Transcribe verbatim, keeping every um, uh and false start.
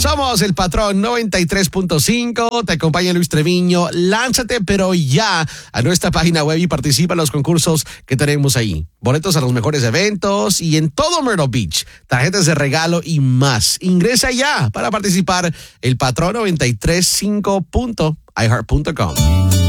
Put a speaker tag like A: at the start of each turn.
A: Somos el Patrón noventa y tres punto cinco, te acompaña Luis Treviño. Lánzate, pero ya, a nuestra página web y participa en los concursos que tenemos ahí. Boletos a los mejores eventos y en todo Myrtle Beach, tarjetas de regalo y más. Ingresa ya para participar el Patrón noventa y tres punto cinco punto i heart punto com.